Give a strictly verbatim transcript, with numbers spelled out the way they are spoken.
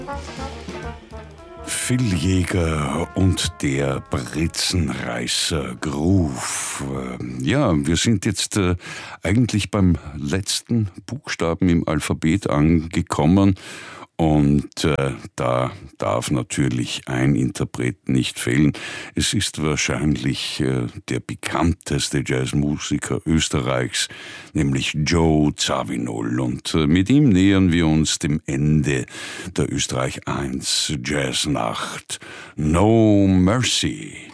Phil Jäger und der Britzenreißer Groove. Ja, wir sind jetzt äh, eigentlich beim letzten Buchstaben im Alphabet angekommen. Und äh, da darf natürlich ein Interpret nicht fehlen. Es ist wahrscheinlich äh, der bekannteste Jazzmusiker Österreichs, nämlich Joe Zawinul. Und äh, mit ihm nähern wir uns dem Ende der Österreich eins Jazznacht. No Mercy.